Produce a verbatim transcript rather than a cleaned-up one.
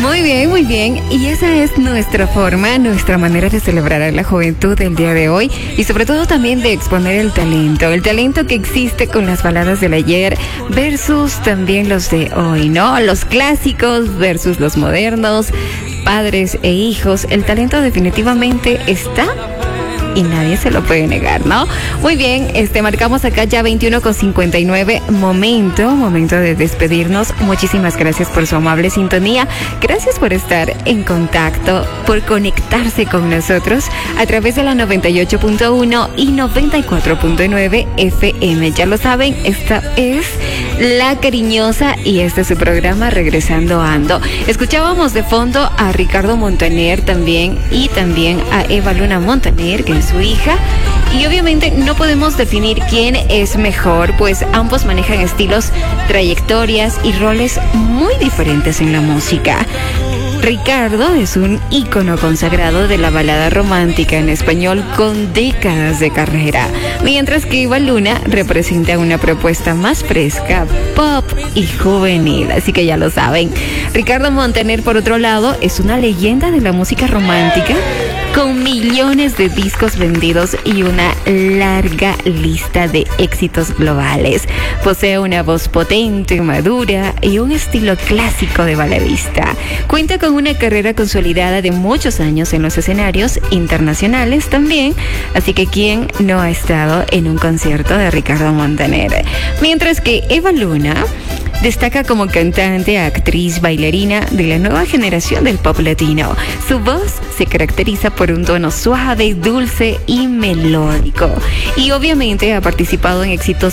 Muy bien, muy bien. Y esa es nuestra forma, nuestra manera de celebrar a la juventud el día de hoy y sobre todo también de exponer el talento, el talento que existe con las baladas del ayer versus también los de hoy, ¿no? Los clásicos versus los modernos, padres e hijos. El talento definitivamente está y nadie se lo puede negar, ¿no? Muy bien, este marcamos acá ya veintiuno con cincuenta y nueve, momento, momento de despedirnos. Muchísimas gracias por su amable sintonía, gracias por estar en contacto, por conectarse con nosotros a través de la noventa y ocho punto uno y noventa y cuatro punto nueve F M. Ya lo saben, esta es La Cariñosa y este es su programa Regresando Ando. Escuchábamos de fondo a Ricardo Montaner también y también a Eva Luna Montaner, que es su hija, y obviamente no podemos definir quién es mejor, pues ambos manejan estilos, trayectorias y roles muy diferentes en la música. Ricardo es un ícono consagrado de la balada romántica en español con décadas de carrera, mientras que Eva Luna representa una propuesta más fresca, pop y juvenil, así que ya lo saben. Ricardo Montaner, por otro lado, es una leyenda de la música romántica con millones de discos vendidos y una larga lista de éxitos globales. Posee una voz potente, madura y un estilo clásico de baladista. Cuenta con una carrera consolidada de muchos años en los escenarios internacionales también, así que ¿quién no ha estado en un concierto de Ricardo Montaner? Mientras que Eva Luna destaca como cantante, actriz, bailarina de la nueva generación del pop latino. Su voz se caracteriza por un tono suave, dulce y melódico. Y obviamente ha participado en éxitos